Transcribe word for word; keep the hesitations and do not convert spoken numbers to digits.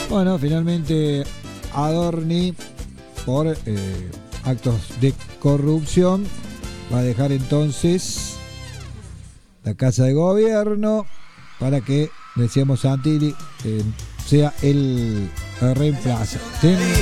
Bueno, finalmente Adorni, por eh, actos de corrupción, va a dejar entonces la Casa de Gobierno para que, decíamos Santilli, eh, sea el reemplazo. ¿Sí?